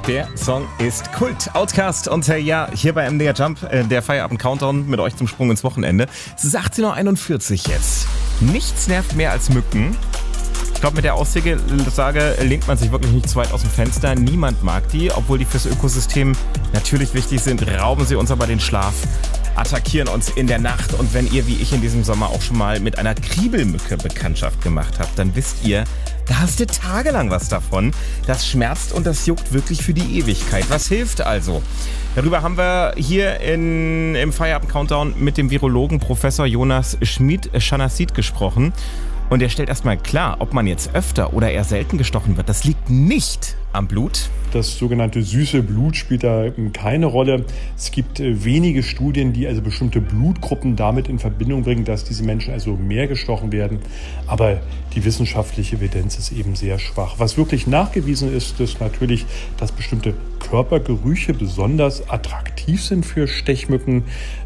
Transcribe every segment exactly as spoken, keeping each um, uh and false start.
Der Song ist Kult. Outcast und äh, ja, hier bei M D R Jump, äh, der Feierabend-Countdown mit euch zum Sprung ins Wochenende. Es ist achtzehn Uhr einundvierzig jetzt. Nichts nervt mehr als Mücken. Ich glaube, mit der Aussage lehnt man sich wirklich nicht zu weit aus dem Fenster. Niemand mag die, obwohl die fürs Ökosystem natürlich wichtig sind, rauben sie uns aber den Schlaf, attackieren uns in der Nacht. Und wenn ihr, wie ich in diesem Sommer auch schon mal mit einer Kriebelmücke Bekanntschaft gemacht habt, dann wisst ihr, da hast du tagelang was davon. Das schmerzt und das juckt wirklich für die Ewigkeit. Was hilft also? Darüber haben wir hier in, im Feierabend-Countdown mit dem Virologen Professor Jonas Schmid-Schanassit gesprochen. Und er stellt erstmal klar, ob man jetzt öfter oder eher selten gestochen wird. Das liegt nicht am Blut. Das sogenannte süße Blut spielt da keine Rolle. Es gibt wenige Studien, die also bestimmte Blutgruppen damit in Verbindung bringen, dass diese Menschen also mehr gestochen werden. Aber die wissenschaftliche Evidenz ist eben sehr schwach. Was wirklich nachgewiesen ist, ist natürlich, dass bestimmte Körpergerüche besonders attraktiv sind für Stechmücken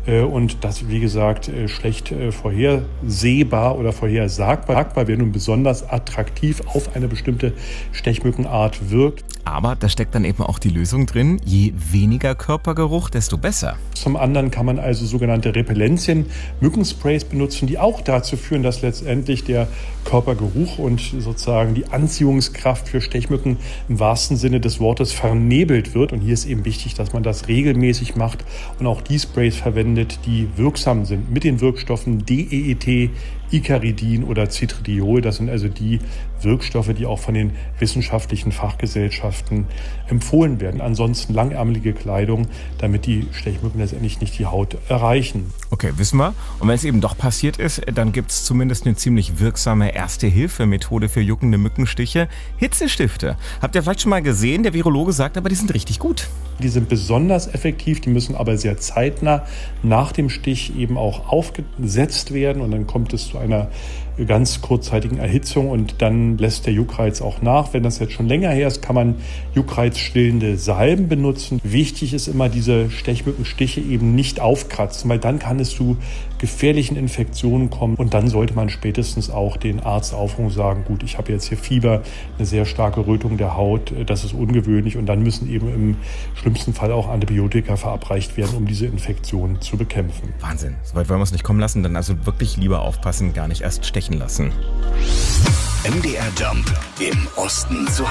und das, wie gesagt, schlecht vorhersehbar oder vorhersagbar werden und besonders attraktiv auf eine bestimmte Stechmückenart wirkt. Aber da steckt dann eben auch die Lösung drin, je weniger Körpergeruch, desto besser. Zum anderen kann man also sogenannte Repellenzien, Mückensprays benutzen, die auch dazu führen, dass letztendlich der Körpergeruch und sozusagen die Anziehungskraft für Stechmücken im wahrsten Sinne des Wortes vernebelt wird. Und hier ist eben wichtig, dass man das regelmäßig macht und auch die Sprays verwendet, die wirksam sind mit den Wirkstoffen D E E T, Icaridin oder Citridiol. Das sind also die Wirkstoffe, die auch von den wissenschaftlichen Fachgesellschaften empfohlen werden. Ansonsten langärmelige Kleidung, damit die Stechmücken letztendlich nicht die Haut erreichen. Okay, wissen wir. Und wenn es eben doch passiert ist, dann gibt es zumindest eine ziemlich wirksame Erste-Hilfe-Methode für juckende Mückenstiche. Hitzestifte. Habt ihr vielleicht schon mal gesehen? Der Virologe sagt aber, die sind richtig gut. Die sind besonders effektiv, die müssen aber sehr zeitnah nach dem Stich eben auch aufgesetzt werden und dann kommt es zu einer ganz kurzzeitigen Erhitzung und dann lässt der Juckreiz auch nach. Wenn das jetzt schon länger her ist, kann man juckreizstillende Salben benutzen. Wichtig ist immer, diese Stechmückenstiche eben nicht aufkratzen, weil dann kann es zu gefährlichen Infektionen kommen und dann sollte man spätestens auch den Arzt aufrufen und sagen, gut, ich habe jetzt hier Fieber, eine sehr starke Rötung der Haut, das ist ungewöhnlich und dann müssen eben im schlimmsten Fall auch Antibiotika verabreicht werden, um diese Infektion zu bekämpfen. Wahnsinn, soweit wollen wir es nicht kommen lassen, dann also wirklich lieber aufpassen, gar nicht erst stechen lassen. M D R Jump im Osten zu